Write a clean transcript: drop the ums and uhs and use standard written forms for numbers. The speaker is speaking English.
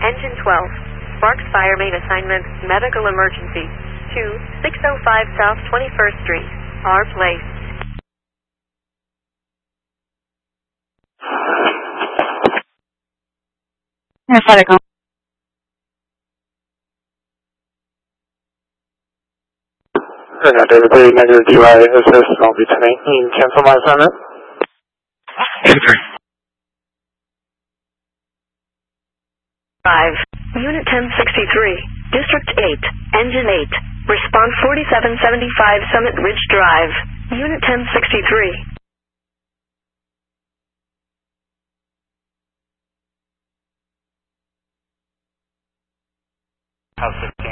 Engine 12. Sparks Fire Main Assignment, Medical Emergency. 2605 South 21st Street. R Place. Medical. David 3, negative DY assist, I'll be 10. You can cancel my assignment. 5. Unit 1063, District 8, Engine 8, Response 4775 Summit Ridge Drive, Unit 1063. House 15.